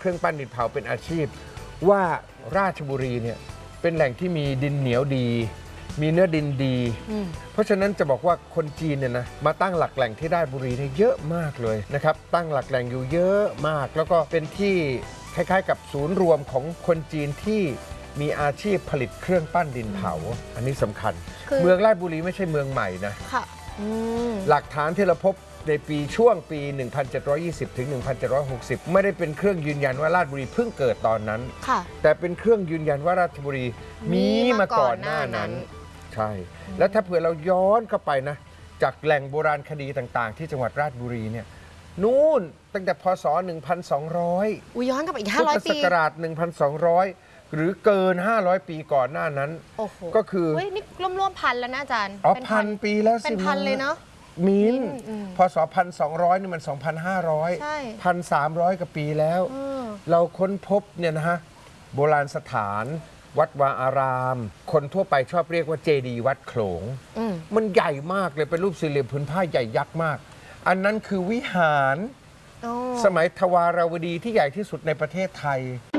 เครื่องปั้นดินเผาเป็นอาชีพว่าราชบุรีเนี่ยเป็นแหล่งที่มีดินเหนียวดีมีเนื้อดินดีเพราะฉะนั้นจะบอกว่าคนจีนเนี่ยนะมาตั้งหลักแหล่งที่ราชบุรีเนี่ยเยอะมากเลยนะครับตั้งหลักแหล่งอยู่เยอะมากแล้วก็เป็นที่คล้ายๆกับศูนย์รวมของคนจีนที่มีอาชีพผลิตเครื่องปั้นดินเผาอันนี้สำคัญเมืองราชบุรีไม่ใช่เมืองใหม่นะหลักฐานที่เราพบในช่วงปี 1720 ถึง 1760 ไม่ได้เป็นเครื่องยืนยันว่าราชบุรีเพิ่งเกิดตอนนั้นแต่เป็นเครื่องยืนยันว่าราชบุรีมีมาก่อนหน้านั้นใช่แล้วถ้าเผื่อเราย้อนเข้าไปนะจากแหล่งโบราณคดีต่างๆที่จังหวัดราชบุรีเนี่ยนู่นตั้งแต่พศ 1200 ย้อนกลับไปอีก500 ปีพุทธศักราช 1200 หรือเกิน 500 ปีก่อนหน้านั้นก็คือนี่ร่วมพันแล้วนะอาจารย์พันปีแล้วสิเป็นพันเลยเนาะมินพศ 1200 นี่มัน 2,500 1,300 กว่าปีแล้วเราค้นพบเนี่ยนะฮะโบราณสถานวัดวาอาราม คนทั่วไปชอบเรียกว่าเจดีย์วัดโขลงมันใหญ่มากเลยเป็นรูปสี่เหลี่ยมผืนผ้าใหญ่ยักษ์มากอันนั้นคือวิหารสมัยทวารวดีที่ใหญ่ที่สุดในประเทศไทย